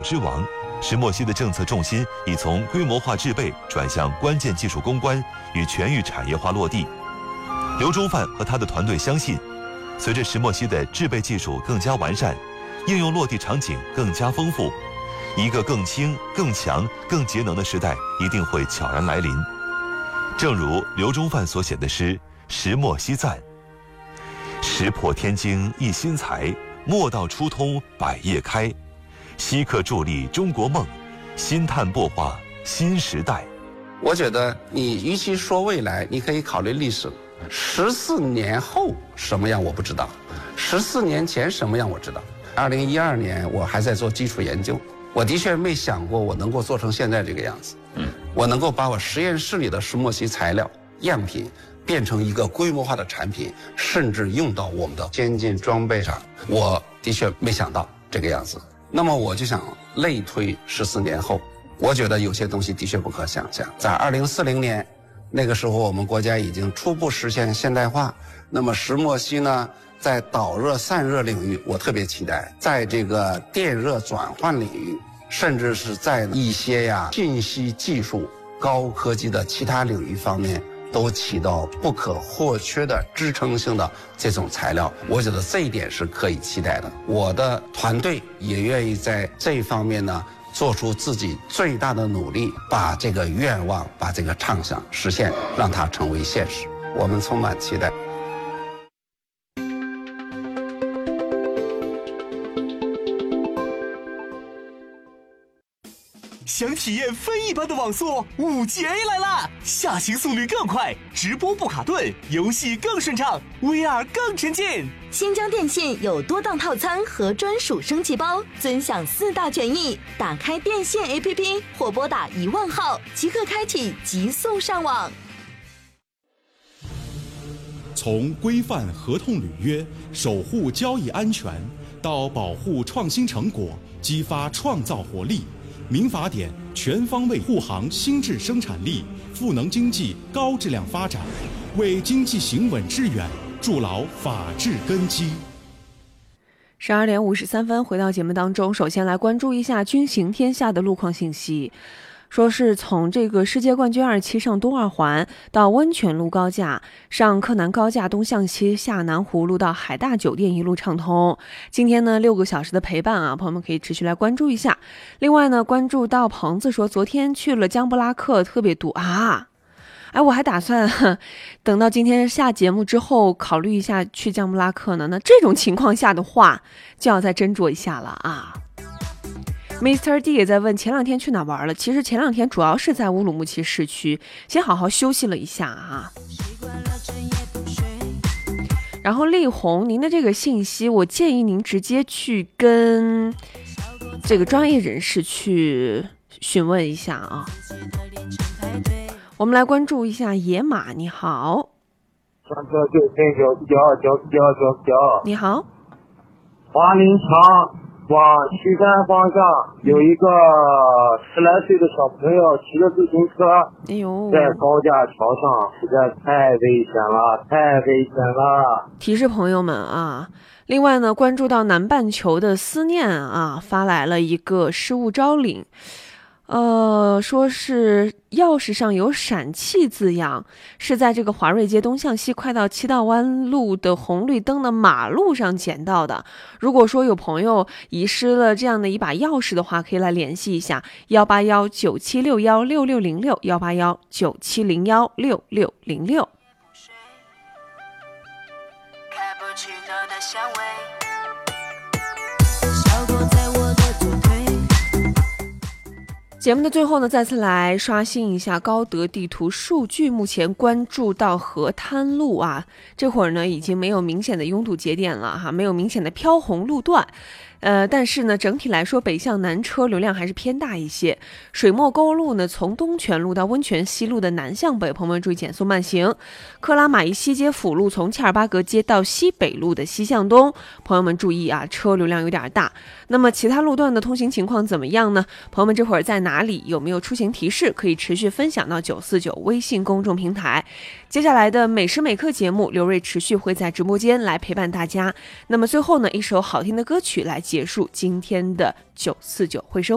之王，石墨烯的政策重心已从规模化制备转向关键技术攻关与全域产业化落地。刘忠范和他的团队相信，随着石墨烯的制备技术更加完善，应用落地场景更加丰富，一个更轻、更强、更节能的时代一定会悄然来临。正如刘忠范所写的诗《石墨烯赞》：石破天惊一新才，墨道初通百业开。稀刻助力中国梦，新碳擘画新时代。 我觉得你与其说未来，你可以考虑历史。14年后什么样我不知道，14年前什么样我知道。2012年我还在做基础研究，我的确没想过我能够做成现在这个样子。我能够把我实验室里的石墨烯材料样品变成一个规模化的产品，甚至用到我们的先进装备上，我的确没想到这个样子。那么我就想类推14年后，我觉得有些东西的确不可想象。在2040年那个时候，我们国家已经初步实现现代化。那么石墨烯呢，在导热散热领域我特别期待，在这个电热转换领域，甚至是在一些信息技术高科技的其他领域方面，都起到不可或缺的支撑性的这种材料。我觉得这一点是可以期待的。我的团队也愿意在这一方面呢做出自己最大的努力，把这个愿望，把这个畅想实现，让它成为现实。我们充满期待。 想体验非一般的网速，5G A 来啦！下行速率更快，直播不卡顿，游戏更顺畅 ，VR 更沉浸。 新疆电信有多档套餐和专属升级包，尊享4大权益。打开电信 APP 或拨打10000号，即刻开启极速上网。 从规范合同履约、守护交易安全，到保护创新成果、激发创造活力。民法典全方位护航新质生产力，赋能经济高质量发展，为经济行稳致远筑牢法治根基。 12点53分，回到节目当中，首先来关注一下军行天下的路况信息。说是从这个世界冠军2期上东二环到温泉路高架，上柯南高架东向西下南湖路到海大酒店一路畅通。今天呢6个小时的陪伴啊，朋友们可以持续来关注一下。另外呢，关注到棚子说昨天去了江布拉克，特别堵啊。我还打算等到今天下节目之后考虑一下去江布拉克呢。那这种情况下的话，就要再斟酌一下了啊。Mr. D 也在问前2天去哪玩了。其实前2天主要是在乌鲁木齐市区先好好休息了一下啊。然后丽红，您的这个信息我建议您直接去跟这个专业人士去询问一下啊。我们来关注一下野马，你好。你好。 华林桥往西山方向有一个10来岁的小朋友骑着自行车，在高架桥上，实在太危险了，太危险了。 提示朋友们啊。另外呢，关注到南半球的思念啊，发来了一个失物招领。说是钥匙上有闪气字样，是在这个华瑞街东向西快到七道湾路的红绿灯的马路上捡到的。如果说有朋友遗失了这样的一把钥匙的话，可以来联系一下18197616606 18197016606。节目的最后呢，再次来刷新一下高德地图数据，目前关注到河滩路啊，这会儿呢已经没有明显的拥堵节点了哈，没有明显的飘红路段。但是呢，整体来说北向南车流量还是偏大一些。水墨沟路呢，从东泉路到温泉西路的南向北，朋友们注意减速慢行。克拉玛依西街辅路从切尔巴格街到西北路的西向东，朋友们注意啊，车流量有点大。那么其他路段的通行情况怎么样呢？朋友们这会儿在哪里？有没有出行提示？可以持续分享到949微信公众平台。接下来的每时每刻节目，刘瑞持续会在直播间来陪伴大家。那么最后呢，一首好听的歌曲来结束今天的949会声。